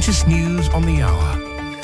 latest news on the hour.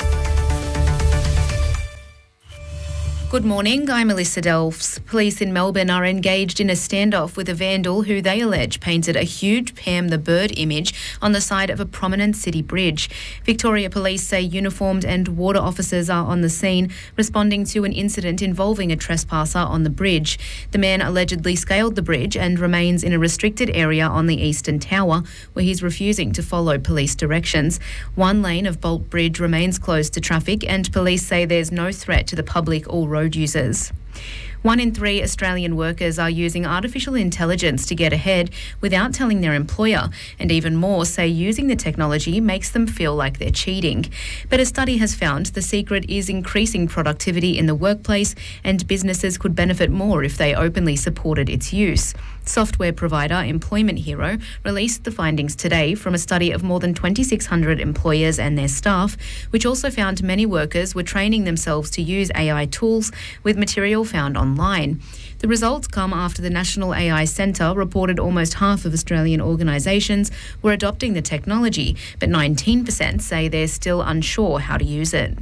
Good morning, I'm Melissa Delphs. Police in Melbourne are engaged in a standoff with a vandal who they allege painted a huge Pam the Bird image on the side of a prominent city bridge. Victoria Police say uniformed and water officers are on the scene, responding to an incident involving a trespasser on the bridge. The man allegedly scaled the bridge and remains in a restricted area on the Eastern Tower, where he's refusing to follow police directions. One lane of Bolt Bridge remains closed to traffic, and police say there's no threat to the public or road users. 1 in 3 Australian workers are using artificial intelligence to get ahead without telling their employer, and even more say using the technology makes them feel like they're cheating. But a study has found the secret is increasing productivity in the workplace, and businesses could benefit more if they openly supported its use. Software provider Employment Hero released the findings today from a study of more than 2,600 employers and their staff, which also found many workers were training themselves to use AI tools with material found online. The results come after the National AI Centre reported almost half of Australian organisations were adopting the technology, but 19% say they're still unsure how to use it.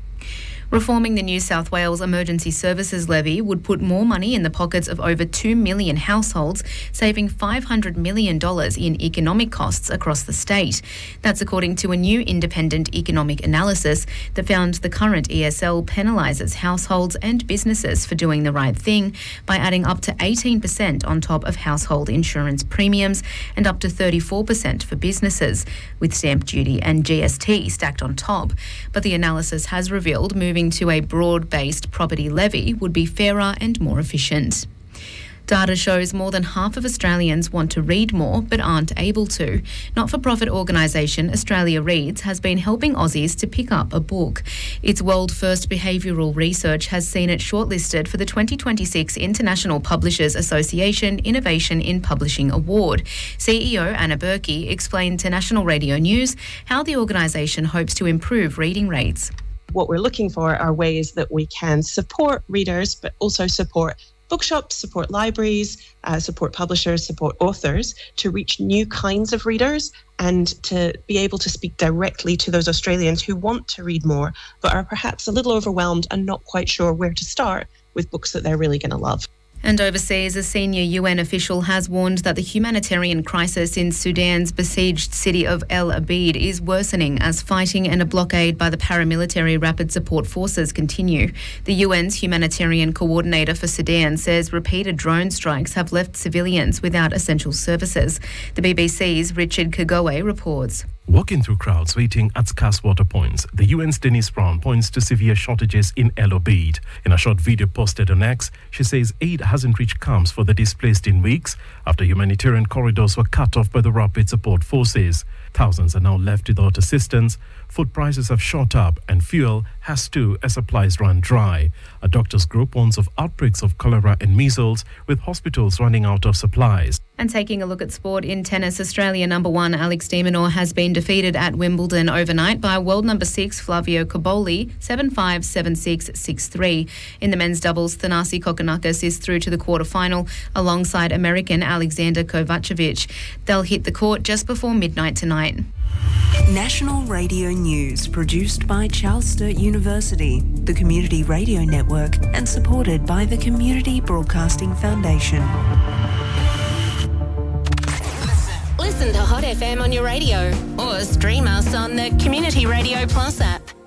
Reforming the New South Wales Emergency Services Levy would put more money in the pockets of over 2 million households, saving $500 million in economic costs across the state. That's according to a new independent economic analysis that found the current ESL penalises households and businesses for doing the right thing by adding up to 18% on top of household insurance premiums and up to 34% for businesses, with stamp duty and GST stacked on top. But the analysis has revealed moving to a broad-based property levy would be fairer and more efficient. Data shows more than half of Australians want to read more but aren't able to. Not-for-profit organisation Australia Reads has been helping Aussies to pick up a book. Its world-first behavioural research has seen it shortlisted for the 2026 International Publishers Association Innovation in Publishing Award. CEO Anna Berkey explained to National Radio News how the organisation hopes to improve reading rates. What we're looking for are ways that we can support readers, but also support bookshops, support libraries, support publishers, support authors to reach new kinds of readers and to be able to speak directly to those Australians who want to read more, but are perhaps a little overwhelmed and not quite sure where to start with books that they're really going to love. And overseas, a senior UN official has warned that the humanitarian crisis in Sudan's besieged city of El Obeid is worsening as fighting and a blockade by the paramilitary rapid support forces continue. The UN's humanitarian coordinator for Sudan says repeated drone strikes have left civilians without essential services. The BBC's Richard Kagoe reports. Walking through crowds waiting at scarce water points, the UN's Denise Brown points to severe shortages in El Obeid. In a short video posted on X, she says aid hasn't reached camps for the displaced in weeks after humanitarian corridors were cut off by the rapid support forces. Thousands are now left without assistance. Food prices have shot up and fuel has too as supplies run dry. A doctors group warns of outbreaks of cholera and measles, with hospitals running out of supplies. And taking a look at sport in tennis, Australia number 1 Alex de Minaur has been defeated at Wimbledon overnight by world number 6 Flavio Cobolli 7-5, 7-6, 6-3. In the men's doubles, Thanasi Kokkinakis is through to the quarterfinal alongside American Alexander Kovacevic. They'll hit the court just before midnight tonight. National Radio News, produced by Charles Sturt University, the Community Radio Network, and supported by the Community Broadcasting Foundation. Listen to Hot FM on your radio or stream us on the Community Radio Plus app.